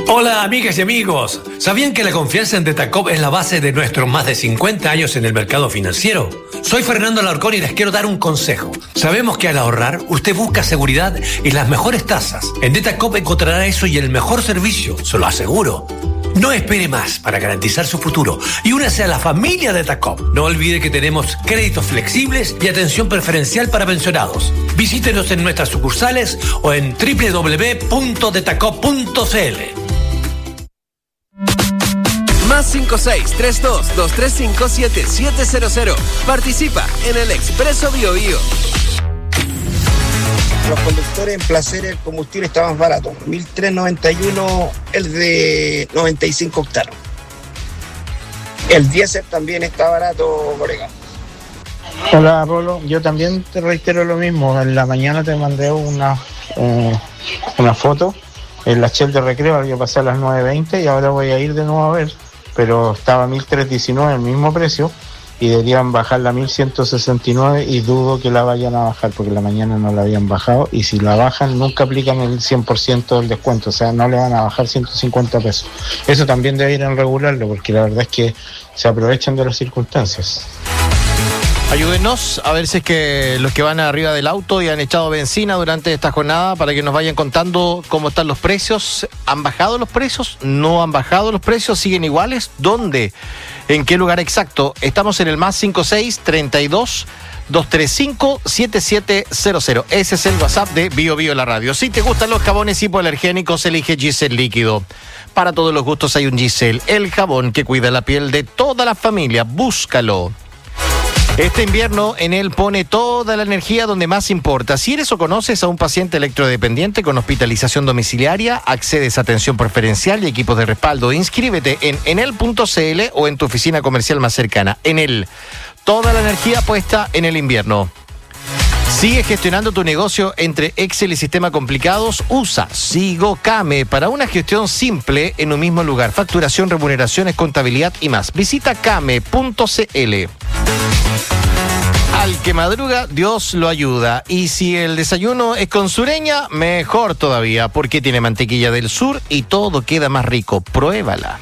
Hola amigas y amigos, ¿sabían que la confianza en Detacop es la base de nuestros más de 50 años en el mercado financiero? Soy Fernando Alarcón y les quiero dar un consejo. Sabemos que al ahorrar, usted busca seguridad y las mejores tasas. En Detacop encontrará eso y el mejor servicio, se lo aseguro. No espere más para garantizar su futuro y únase a la familia Detacop. No olvide que tenemos créditos flexibles y atención preferencial para pensionados. Visítenos en nuestras sucursales o en www.detacop.cl. Más 5632-235-7700. Participa en el Expreso Bio Bio. Los conductores en placer el combustible está más barato. 1.391 el de 95 octanos. El diésel también está barato, colega. Hola, Rolo. Yo también te reitero lo mismo. En la mañana te mandé una foto en la Shell de Recreo. Yo pasé a las 9:20 y ahora voy a ir de nuevo a ver. Pero estaba 1.319 el mismo precio y deberían bajarla a 1.169 y dudo que la vayan a bajar porque la mañana no la habían bajado y si la bajan nunca aplican el 100% del descuento, o sea, no le van a bajar 150 pesos. Eso también deberían regularlo porque la verdad es que se aprovechan de las circunstancias. Ayúdenos a ver si es que los que van arriba del auto y han echado benzina durante esta jornada para que nos vayan contando cómo están los precios. ¿Han bajado los precios? ¿No han bajado los precios? ¿Siguen iguales? ¿Dónde? ¿En qué lugar exacto? Estamos en el más 5632-235-7700. Ese es el WhatsApp de Bio Bio la radio. Si te gustan los jabones hipoalergénicos, elige Gisel líquido. Para todos los gustos hay un Gisel, el jabón que cuida la piel de toda la familia. Búscalo. Este invierno Enel pone toda la energía donde más importa. Si eres o conoces a un paciente electrodependiente con hospitalización domiciliaria, accedes a atención preferencial y equipos de respaldo. Inscríbete en enel.cl o en tu oficina comercial más cercana. Enel, toda la energía puesta en el invierno. Sigue gestionando tu negocio entre Excel y sistema complicados. Usa SigoCame para una gestión simple en un mismo lugar. Facturación, remuneraciones, contabilidad y más. Visita came.cl. Al que madruga, Dios lo ayuda. Y si el desayuno es con sureña, mejor todavía, porque tiene mantequilla del sur y todo queda más rico. Pruébala.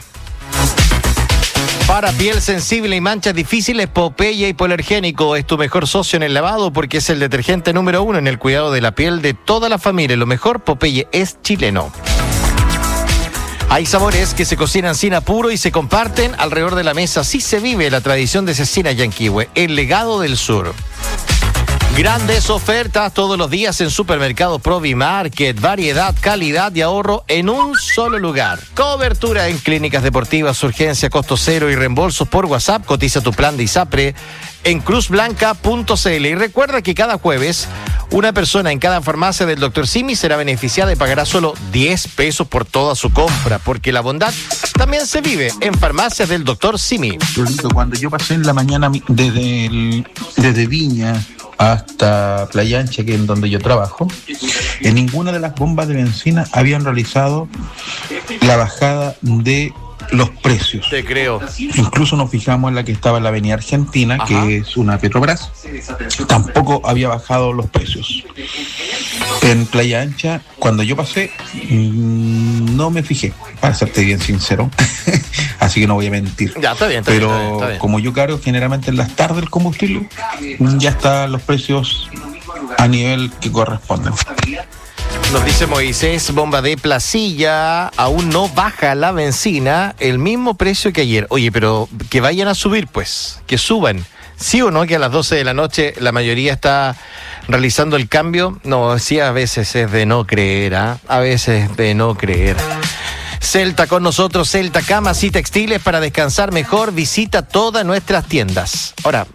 Para piel sensible y manchas difíciles, Popeye Hipoalergénico es tu mejor socio en el lavado porque es el detergente número 1 en el cuidado de la piel de toda la familia. Lo mejor, Popeye es chileno. Hay sabores que se cocinan sin apuro y se comparten alrededor de la mesa. Así se vive la tradición de Cecina Yanquihue, el legado del sur. Grandes ofertas todos los días en Supermercado Provimarket. Variedad, calidad y ahorro en un solo lugar. Cobertura en clínicas deportivas, urgencia, costo cero y reembolsos por WhatsApp. Cotiza tu plan de ISAPRE en cruzblanca.cl. Y recuerda que cada jueves una persona en cada farmacia del Dr. Simi será beneficiada y pagará solo 10 pesos por toda su compra, porque la bondad también se vive en farmacias del Dr. Simi. Cuando yo pasé en la mañana desde Viña hasta Playa Ancha, que es donde yo trabajo, en ninguna de las bombas de benzina habían realizado la bajada de los precios. Te creo. Incluso nos fijamos en la que estaba en la Avenida Argentina, Ajá, que es una Petrobras, tampoco había bajado los precios. En Playa Ancha, cuando yo pasé, no me fijé, para serte bien sincero, así que no voy a mentir. Ya, está bien, pero está bien. Como yo cargo generalmente en las tardes el combustible, ya están los precios a nivel que corresponden. Nos dice Moisés, bomba de Placilla, aún no baja la benzina, el mismo precio que ayer. Oye, pero que vayan a subir, pues, que suban. ¿Sí o no que a las 12 de la noche la mayoría está realizando el cambio? No, sí, a veces es de no creer, ¿ah? A veces de no creer. Celta con nosotros, Celta Camas y Textiles para descansar mejor. Visita todas nuestras tiendas. Ahora,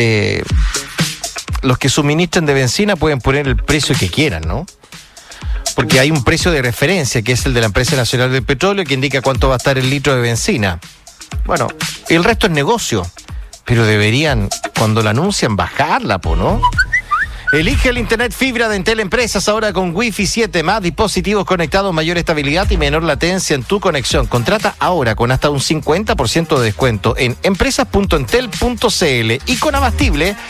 los que suministran de benzina pueden poner el precio que quieran, ¿no? Porque hay un precio de referencia, que es el de la Empresa Nacional del Petróleo, que indica cuánto va a estar el litro de benzina. Bueno, el resto es negocio, pero deberían, cuando la anuncian, bajarla, ¿no? Elige el internet fibra de Entel Empresas ahora con Wi-Fi 7, más dispositivos conectados, mayor estabilidad y menor latencia en tu conexión. Contrata ahora con hasta un 50% de descuento en empresas.entel.cl y con Abastible